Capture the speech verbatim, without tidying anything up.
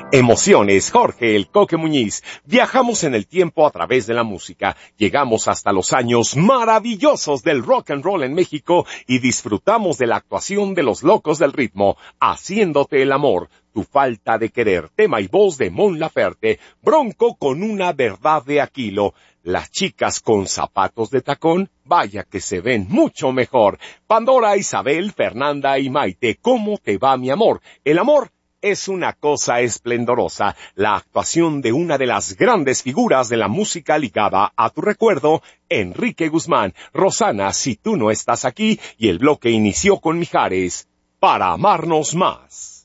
Emociones, Jorge el Coque Muñiz. Viajamos en el tiempo a través de la música. Llegamos hasta los años maravillosos del rock and roll en México y disfrutamos de la actuación de los locos del ritmo, Haciéndote el amor, Tu falta de querer, tema y voz de Mon Laferte, Bronco con una verdad de Aquilo, Las chicas con zapatos de tacón, vaya que se ven mucho mejor, Pandora, Isabel, Fernanda y Maite, ¿cómo te va mi amor? El amor es una cosa esplendorosa, la actuación de una de las grandes figuras de la música ligada a tu recuerdo, Enrique Guzmán, Rosana, Si tú no estás aquí, y el bloque inició con Mijares, Para amarnos más.